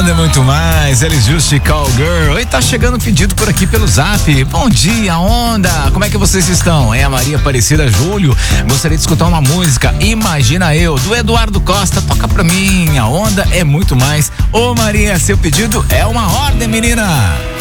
Onda é muito mais, eles Just Call Girl. E tá chegando pedido por aqui pelo Zap. Bom dia, Onda. Como é que vocês estão? É a Maria Aparecida Júlio. Gostaria de escutar uma música, Imagina Eu, do Eduardo Costa. Toca pra mim, a Onda é muito mais. Ô Maria, seu pedido é uma ordem, menina.